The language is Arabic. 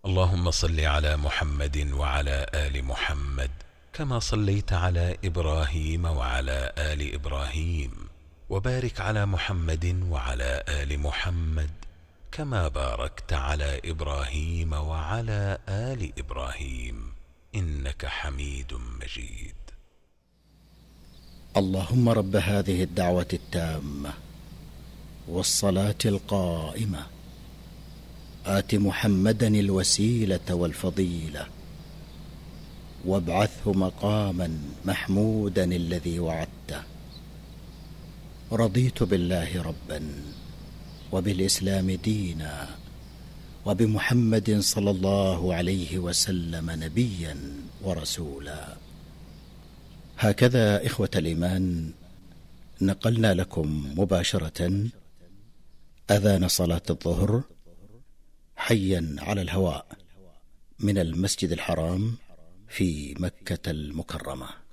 اللهم صل على محمد وعلى آل محمد كما صليت على إبراهيم وعلى آل إبراهيم، وبارك على محمد وعلى آل محمد كما باركت على إبراهيم وعلى آل إبراهيم إنك حميد مجيد. اللهم رب هذه الدعوة التامة والصلاة القائمة آت محمدا الوسيلة والفضيلة وابعثه مقاما محمودا الذي وعدته. رضيت بالله ربا وبالإسلام دينا وبمحمد صلى الله عليه وسلم نبيا ورسولا. هكذا إخوة الإيمان نقلنا لكم مباشرة أذان صلاة الظهر حيا على الهواء من المسجد الحرام في مكة المكرمة.